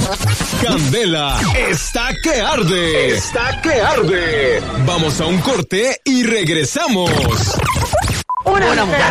Candela está que arde. Está que arde. Vamos a un corte y regresamos. Una mujer.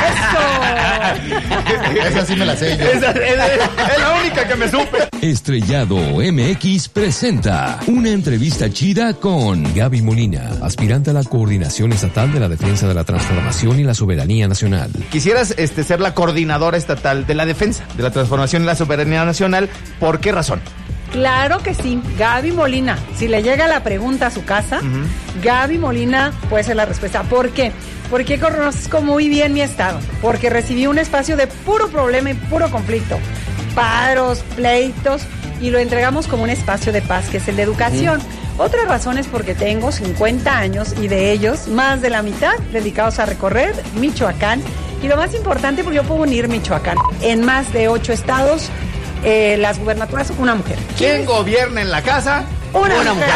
¡Eso! Esa sí me la sé yo. Es la única que me supe. Estrellado MX presenta una entrevista chida con Gaby Molina, aspirante a la Coordinación Estatal de la Defensa de la Transformación y la Soberanía Nacional. Quisieras ser la coordinadora estatal de la defensa, de la transformación y la soberanía nacional. ¿Por qué razón? Claro que sí, Gaby Molina. Si le llega la pregunta a su casa, Gaby Molina puede ser la respuesta. ¿Por qué? Porque conozco muy bien mi estado. Porque recibí un espacio de puro problema y puro conflicto. Paros, pleitos, y lo entregamos como un espacio de paz, que es el de educación. Otra razón es porque tengo 50 años y de ellos más de la mitad dedicados a recorrer Michoacán. Y lo más importante, porque yo puedo unir Michoacán en más de 8 estados. Las gubernaturas, una mujer. ¿Quién gobierna en la casa? Una mujer.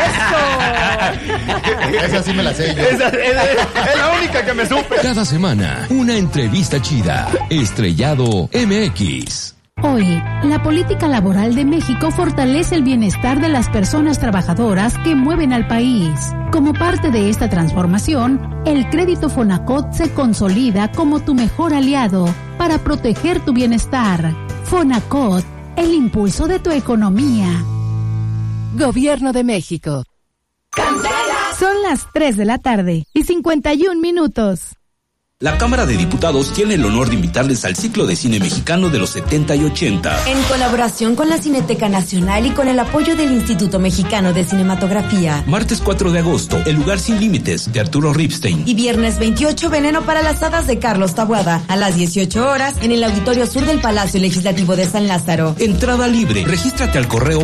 ¡Eso! Esa sí me la sé yo. Es la única que me supe. Cada semana, una entrevista chida. Estrellado MX. Hoy, la política laboral de México fortalece el bienestar de las personas trabajadoras que mueven al país. Como parte de esta transformación, el crédito Fonacot se consolida como tu mejor aliado para proteger tu bienestar. Fonacot, el impulso de tu economía. Gobierno de México. Son las 3 de la tarde y 51 minutos. La Cámara de Diputados tiene el honor de invitarles al ciclo de cine mexicano de los 70 y 80. En colaboración con la Cineteca Nacional y con el apoyo del Instituto Mexicano de Cinematografía. Martes 4 de agosto, El lugar sin límites, de Arturo Ripstein. Y viernes 28, Veneno para las hadas, de Carlos Taboada, a las 18 horas, en el Auditorio Sur del Palacio Legislativo de San Lázaro. Entrada libre. Regístrate al correo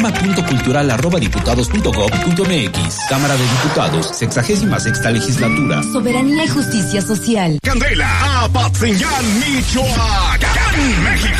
programa.cultural@diputados.gov.mx. Cámara de Diputados, 66ª legislatura. Soberanía y justicia social. Candela, Apatzingán, Michoacán, México.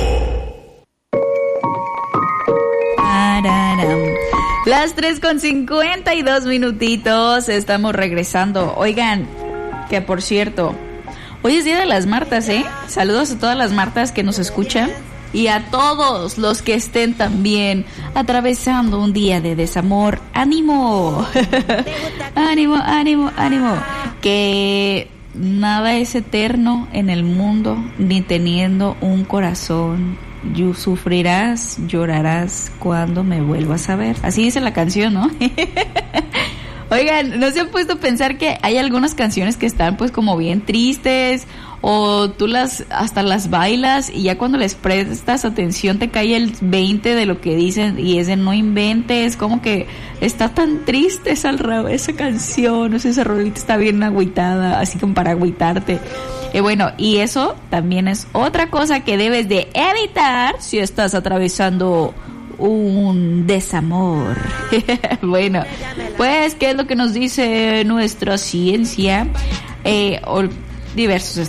Las 3:52 minutitos, estamos regresando. Oigan, que por cierto, hoy es Día de las Martas, ¿eh? Saludos a todas las Martas que nos escuchan y a todos los que estén también atravesando un día de desamor. ¡Ánimo! ¡Ánimo, ánimo, ánimo! Que nada es eterno en el mundo, ni teniendo un corazón. Sufrirás, llorarás cuando me vuelvas a ver. Así dice la canción, ¿no? Oigan, ¿no se han puesto a pensar que hay algunas canciones que están pues como bien tristes, o tú hasta las bailas, y ya cuando les prestas atención te cae el 20 de lo que dicen, y es de no inventes, como que está tan triste esa canción, no sé, esa rolita está bien agüitada, así como para agüitarte. Bueno, y eso también es otra cosa que debes de evitar si estás atravesando un desamor. Bueno, pues, ¿qué es lo que nos dice nuestra ciencia? Diversos